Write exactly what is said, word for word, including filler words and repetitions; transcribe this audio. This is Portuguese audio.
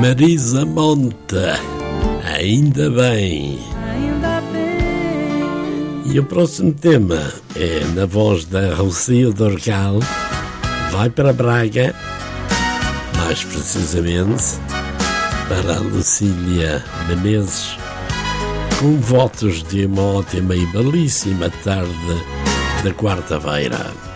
Marisa Monte, ainda bem. E o próximo tema é na voz da Rocio Dorcal, vai para Braga, mais precisamente para a Lucília Menezes, com votos de uma ótima e belíssima tarde de quarta-feira.